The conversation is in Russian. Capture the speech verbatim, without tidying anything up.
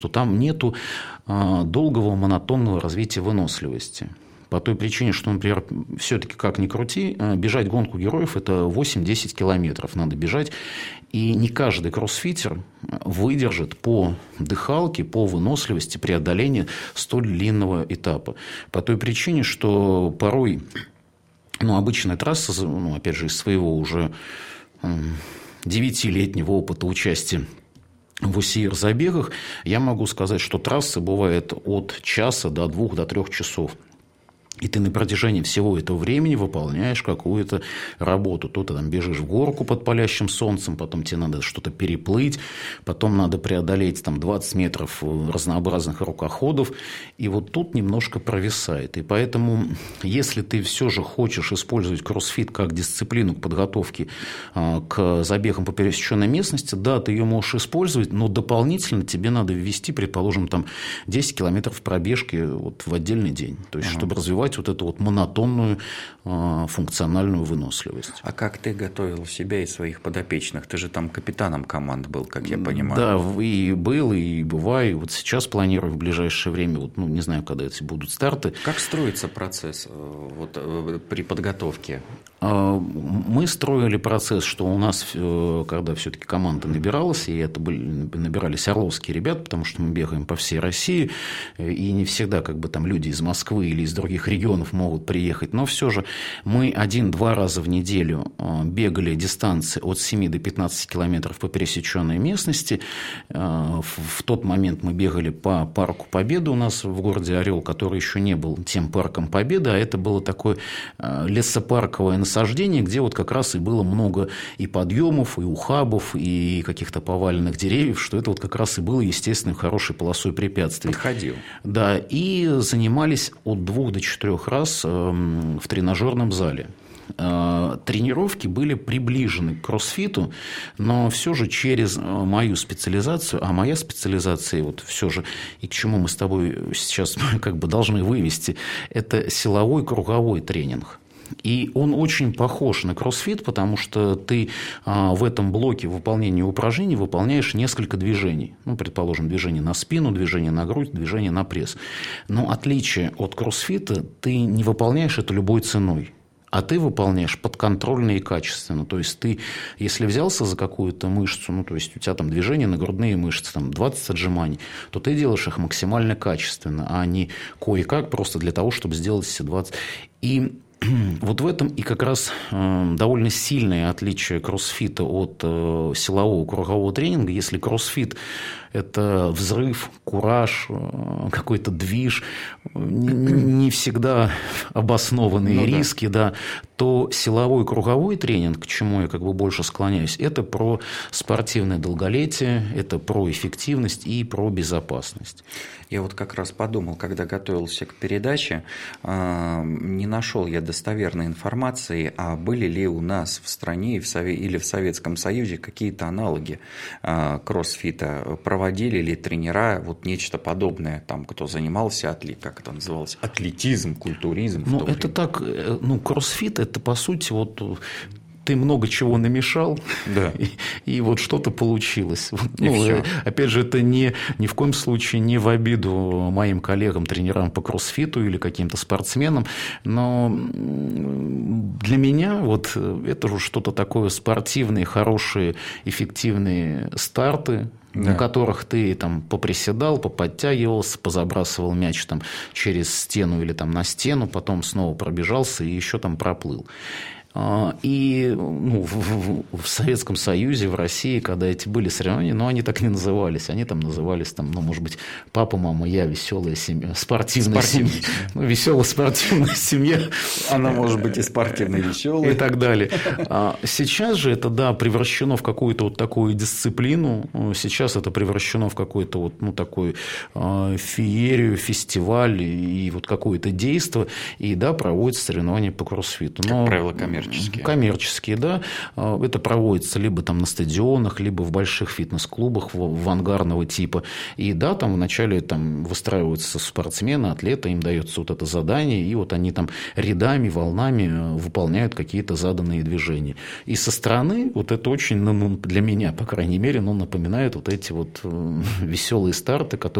то там нету долгого монотонного развития выносливости. По той причине, что, например, все-таки как ни крути, бежать гонку героев – это восемь-десять километров надо бежать. И не каждый кроссфитер выдержит по дыхалке, по выносливости преодоления столь длинного этапа. По той причине, что порой ну, обычная трасса, ну, опять же, из своего уже девятилетнего опыта участия в ю си ар-забегах, я могу сказать, что трассы бывают от часа до двух, до трех часов. И ты на протяжении всего этого времени выполняешь какую-то работу. То ты там бежишь в горку под палящим солнцем, потом тебе надо что-то переплыть, потом надо преодолеть там, двадцать метров разнообразных рукоходов. И вот тут немножко провисает. И поэтому, если ты все же хочешь использовать кроссфит как дисциплину к подготовке к забегам по пересеченной местности, да, ты ее можешь использовать, но дополнительно тебе надо ввести, предположим, там десять километров пробежки вот в отдельный день. То есть, ага. чтобы развивать вот эту вот монотонную э, функциональную выносливость. А как ты готовил себя и своих подопечных? Ты же там капитаном команд был, как я понимаю. Да, и был, и бываю. Вот сейчас планирую в ближайшее время, вот, ну, не знаю, когда эти будут старты. Как строится процесс вот, при подготовке? Мы строили процесс, что у нас, когда все-таки команда набиралась, и это были, набирались орловские ребята, потому что мы бегаем по всей России, и не всегда как бы там люди из Москвы или из других регионов могут приехать, но все же мы один-два раза в неделю бегали дистанции от семи до пятнадцати километров по пересеченной местности. В тот момент мы бегали по парку Победы у нас в городе Орел, который еще не был тем парком Победы, а это было такое лесопарковое насаждение, где вот как раз и было много и подъемов, и ухабов, и каких-то поваленных деревьев, что это вот как раз и было естественной хорошей полосой препятствий. Подходил. Да, и занимались от двух до четырех раз в тренажерном зале. Тренировки были приближены к кроссфиту, но все же через мою специализацию, а моя специализация, вот все же, и к чему мы с тобой сейчас как бы должны вывести, это силовой круговой тренинг. И он очень похож на кроссфит, потому что ты в этом блоке выполнения упражнений выполняешь несколько движений. Ну, предположим, движение на спину, движение на грудь, движение на пресс. Но отличие от кроссфита, ты не выполняешь это любой ценой. А ты выполняешь подконтрольно и качественно. То есть, ты, если взялся за какую-то мышцу, ну, то есть, у тебя там движение на грудные мышцы, там двадцать отжиманий, то ты делаешь их максимально качественно, а не кое-как просто для того, чтобы сделать все двадцать. И вот в этом и как раз довольно сильное отличие кроссфита от силового кругового тренинга. Если кроссфит – это взрыв, кураж, какой-то движ, не всегда обоснованные ну, риски, да. Да, то силовой круговой тренинг, к чему я как бы больше склоняюсь, это про спортивное долголетие, это про эффективность и про безопасность. Я вот как раз подумал, когда готовился к передаче, не нашел я достоверной информации, а были ли у нас в стране или в Советском Союзе какие-то аналоги кроссфита, проводили ли тренера вот нечто подобное, там, кто занимался, как это называлось, атлетизм, культуризм. Ну, это время. Так, ну, кроссфит – это, по сути, вот ты много чего намешал, да. и, и вот что-то получилось. И ну, все. Опять же, это не, ни в коем случае не в обиду моим коллегам, тренерам по кроссфиту или каким-то спортсменам, но для меня вот это же что-то такое спортивные, хорошие, эффективные старты, да. на которых ты там поприседал, поподтягивался, позабрасывал мяч там через стену или там на стену, потом снова пробежался и еще там проплыл. И ну, в, в Советском Союзе, в России, когда эти были соревнования, но они так не назывались. Они там назывались, там, ну, может быть, папа, мама, я, веселая семья, спортивная, спортивная семья. Ну, веселая спортивная семья. Она может быть и спортивной, и веселой. И так далее. Сейчас же это, да, превращено в какую-то вот такую дисциплину. Сейчас это превращено в какую-то вот, ну, такую феерию, фестиваль и вот какое-то действо. И, да, проводятся соревнования по кроссфиту. Как правило, коммерческие. коммерческие. Коммерческие, да. Это проводится либо там на стадионах, либо в больших фитнес-клубах авангардного типа. И да, там вначале там выстраиваются спортсмены, атлеты, им дается вот это задание, и вот они там рядами, волнами выполняют какие-то заданные движения. И со стороны вот это очень, ну, для меня, по крайней мере, ну, напоминает вот эти вот веселые старты, которые